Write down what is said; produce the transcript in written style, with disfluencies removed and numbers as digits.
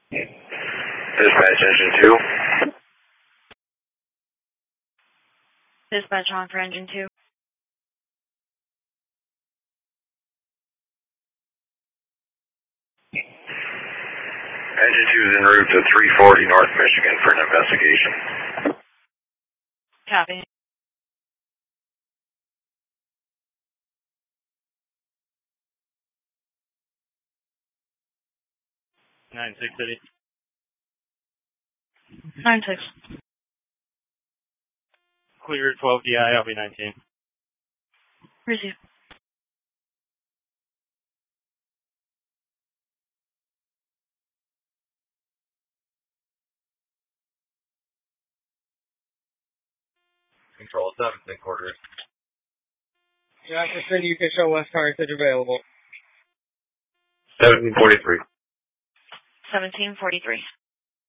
Dispatch engine 2. Dispatch on for engine 2. Engine 2 is en route to 340 North Michigan for an investigation. Copy. Nine six City. 9-6. Clear 12 DI, LB 19. Receive. Control 7, think quarters. Yeah, I said you can show West Carthage available. 1743. 1743.